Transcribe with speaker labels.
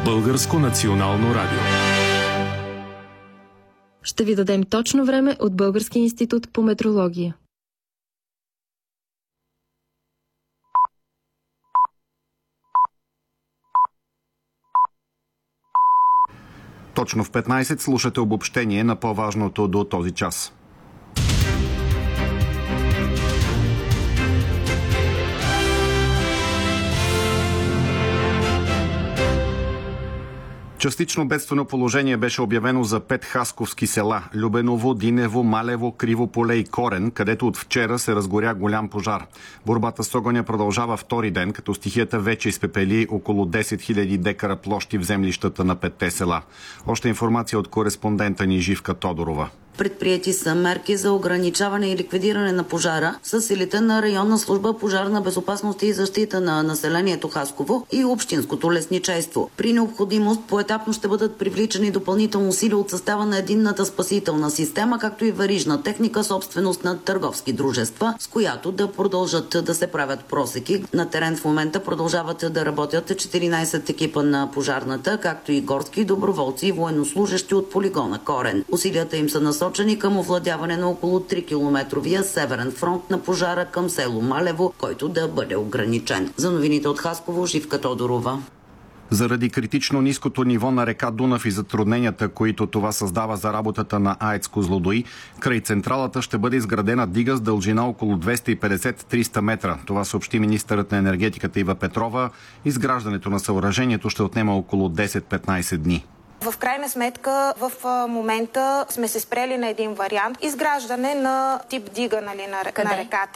Speaker 1: Българско национално радио.
Speaker 2: Ще ви дадем точно време от Българския институт по метрология.
Speaker 3: Точно в 15 слушате обобщение на по-важното до този час. Частично бедствено положение беше обявено за 5 хасковски села – Любеново, Динево, Малево, Криво поле и Корен, където от вчера се разгоря голям пожар. Борбата с огъня продължава втори ден, като стихията вече изпепели около 10 000 декара площи в землищата на 5 села. Още информация от кореспондента ни Живка Тодорова.
Speaker 4: Предприети са мерки за ограничаване и ликвидиране на пожара с силите на районна служба пожарна безопасност и защита на населението Хасково и общинското лесничейство. При необходимост поетапно ще бъдат привличани допълнително сили от състава на единната спасителна система, както и верижна техника, собственост на търговски дружества, с която да продължат да се правят просеки. На терен в момента продължават да работят 14 екипа на пожарната, както и горски доброволци и военнослужещи от полигона Корен. Усилията им са насочени към овладяване на около 3-километровия северен фронт на пожара към село Малево, който да бъде ограничен. За новините от Хасково, Живка Тодорова.
Speaker 3: Заради критично ниското ниво на река Дунав и затрудненията, които това създава за работата на АЕЦ Козлодуй, край централата ще бъде изградена дига с дължина около 250-300 метра. Това съобщи министърът на енергетиката Ива Петрова. Изграждането на съоръжението ще отнема около 10-15 дни.
Speaker 5: В крайна сметка, в момента сме се спрели на един вариант. Изграждане на тип дига на реката.